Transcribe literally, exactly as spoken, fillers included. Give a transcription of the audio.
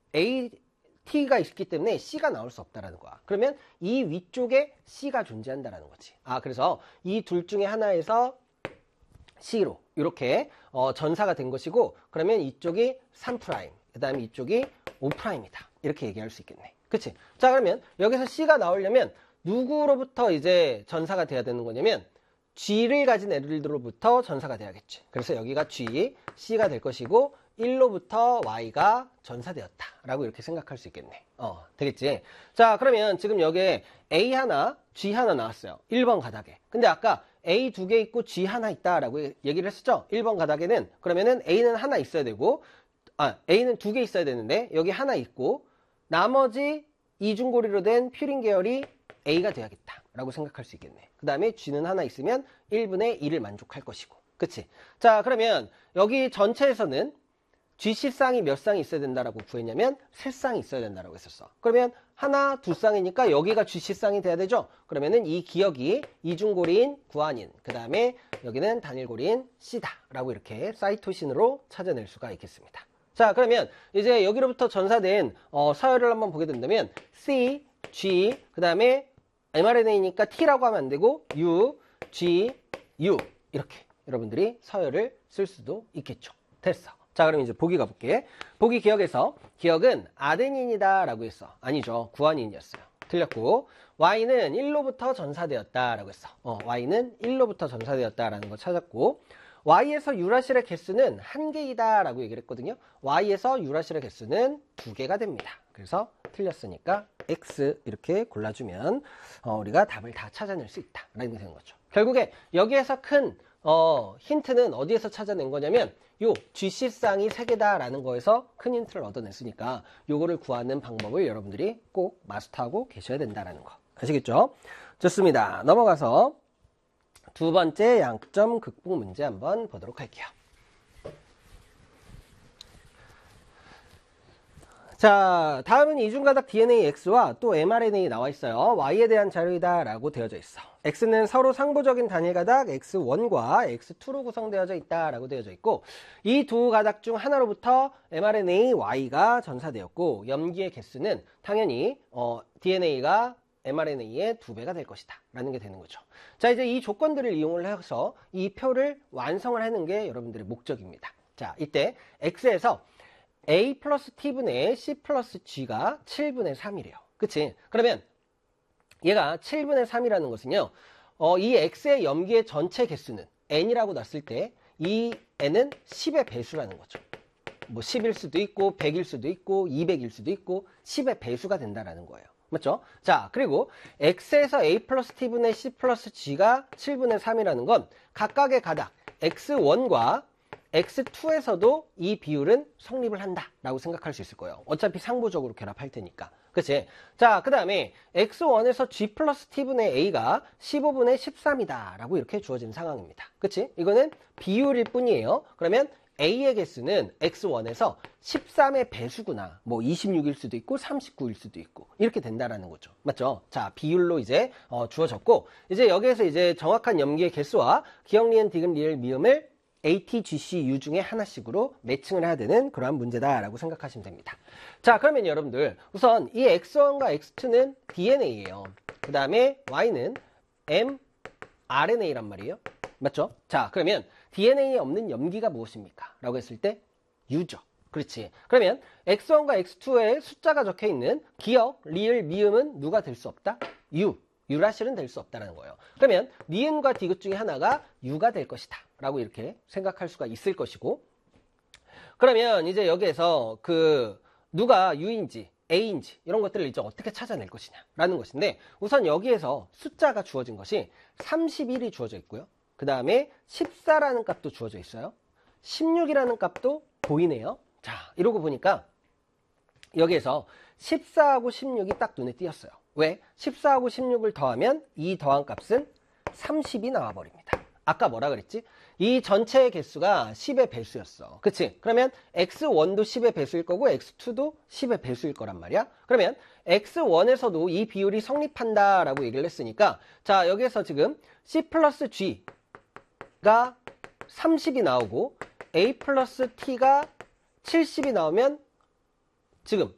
A, T가 있기 때문에 C가 나올 수 없다라는 거야. 그러면 이 위쪽에 C가 존재한다라는 거지. 아, 그래서 이 둘 중에 하나에서 C로 이렇게 어, 전사가 된 것이고, 그러면 이쪽이 삼 프라임, 그 다음에 이쪽이 오 프라임이다. 이렇게 얘기할 수 있겠네. 그치? 자, 그러면 여기서 C가 나오려면 누구로부터 이제 전사가 돼야 되는 거냐면 G를 가진 애들로부터 전사가 돼야겠지. 그래서 여기가 G, C가 될 것이고 일로부터 Y가 전사되었다 라고 이렇게 생각할 수 있겠네. 어, 되겠지? 자, 그러면 지금 여기에 A 하나, G 하나 나왔어요. 일 번 가닥에. 근데 아까 A 두 개 있고 G 하나 있다 라고 얘기를 했었죠? 일 번 가닥에는 그러면은 A는 하나 있어야 되고, 아, A는 두 개 있어야 되는데 여기 하나 있고 나머지 이중고리로 된 퓨린 계열이 A가 돼야겠다 라고 생각할 수 있겠네. 그 다음에 G는 하나 있으면 일분의 일을 만족할 것이고. 그치? 자, 그러면 여기 전체에서는 G씨 쌍이 몇 쌍이 있어야 된다라고 구했냐면 세 쌍이 있어야 된다라고 했었어. 그러면 하나, 두 쌍이니까 여기가 G씨 쌍이 돼야 되죠? 그러면은 이 기역이 이중고리인 구안인, 그 다음에 여기는 단일고리인 C다 라고 이렇게 사이토신으로 찾아낼 수가 있겠습니다. 자, 그러면 이제 여기로부터 전사된 어, 서열을 한번 보게 된다면 C, G, 그 다음에 엠알엔에이니까 T라고 하면 안 되고 U, G, U 이렇게 여러분들이 서열을 쓸 수도 있겠죠. 됐어. 자, 그럼 이제 보기 가볼게. 보기 기억에서 기억은 아데닌이다 라고 했어. 아니죠. 구안인이었어요. 틀렸고, Y는 일로부터 전사되었다 라고 했어. 어, Y는 일로부터 전사되었다 라는 거 찾았고, Y에서 유라실의 개수는 한 개이다 라고 얘기를 했거든요. Y에서 유라실의 개수는 두 개가 됩니다. 그래서 틀렸으니까 X 이렇게 골라주면 어, 우리가 답을 다 찾아낼 수 있다 라는 게 되는 거죠. 결국에 여기에서 큰 어, 힌트는 어디에서 찾아낸 거냐면 요 G씨 쌍이 세 개다 라는 거에서 큰 힌트를 얻어냈으니까 요거를 구하는 방법을 여러분들이 꼭 마스터하고 계셔야 된다라는 거 아시겠죠? 좋습니다. 넘어가서 두 번째 양점 극복 문제 한번 보도록 할게요. 자, 다음은 이중가닥 디엔에이 X와 또 엠알엔에이 나와 있어요. Y에 대한 자료이다 라고 되어져 있어. X는 서로 상부적인 단일가닥 엑스 원과 엑스 투로 구성되어져 있다 라고 되어져 있고, 이 두 가닥 중 하나로부터 엠알엔에이 Y가 전사되었고, 염기의 개수는 당연히 어, 디엔에이가 엠알엔에이의 두 배가 될 것이다 라는 게 되는 거죠. 자, 이제 이 조건들을 이용을 해서 이 표를 완성을 하는 게 여러분들의 목적입니다. 자, 이때 X에서 A 플러스 T분의 C 플러스 G가 칠분의 삼이래요. 그치? 그러면 얘가 칠분의 삼이라는 것은요, 어, 이 X의 염기의 전체 개수는 N이라고 놨을 때 이 N은 십의 배수라는 거죠. 뭐 십일 수도 있고 백일 수도 있고 이백일 수도 있고 십의 배수가 된다라는 거예요. 맞죠? 자, 그리고 X에서 A 플러스 T분의 C 플러스 G가 칠분의 삼이라는 건 각각의 가닥 엑스 원과 엑스 투에서도 이 비율은 성립을 한다 라고 생각할 수 있을 거예요. 어차피 상부적으로 결합할 테니까. 그치? 자, 그 다음에 엑스 원에서 G 플러스 T분의 A가 십오분의 십삼이다 라고 이렇게 주어진 상황입니다. 그치? 이거는 비율일 뿐이에요. 그러면 A의 개수는 엑스 원에서 십삼의 배수구나. 뭐 이십육일 수도 있고 삼십구일 수도 있고 이렇게 된다라는 거죠. 맞죠? 자, 비율로 이제 어, 주어졌고, 이제 여기에서 이제 정확한 염기의 개수와 기억, 리은, 디귿, 리을, 미음을 에이 티, 지 씨, U 중에 하나씩으로 매칭을 해야 되는 그러한 문제다라고 생각하시면 됩니다. 자, 그러면 여러분들 우선 이 엑스 원과 엑스 투는 디엔에이예요. 그 다음에 Y는 엠알엔에이란 말이에요. 맞죠? 자, 그러면 디엔에이에 없는 염기가 무엇입니까? 라고 했을 때 U죠. 그렇지. 그러면 엑스 원과 엑스 투에 숫자가 적혀있는 기억, 리을, 미음은 누가 될 수 없다? U. 유라실은 될 수 없다는 거예요. 그러면 니은과 디귿 중에 하나가 U가 될 것이다 라고 이렇게 생각할 수가 있을 것이고, 그러면 이제 여기에서 그 누가 U인지 A인지 이런 것들을 이제 어떻게 찾아낼 것이냐 라는 것인데, 우선 여기에서 숫자가 주어진 것이 삼십일이 주어져 있고요. 그 다음에 십사라는 값도 주어져 있어요. 십육이라는 값도 보이네요. 자, 이러고 보니까 여기에서 십사하고 십육이 딱 눈에 띄었어요. 왜? 십사하고 십육을 더하면 이 더한 값은 삼십이 나와버립니다. 아까 뭐라 그랬지? 이 전체의 개수가 십의 배수였어. 그치? 그러면 엑스 원도 십의 배수일 거고 엑스 투도 십의 배수일 거란 말이야. 그러면 엑스 원에서도 이 비율이 성립한다 라고 얘기를 했으니까, 자, 여기에서 지금 C 플러스 G가 삼십이 나오고 A 플러스 T가 칠십이 나오면 지금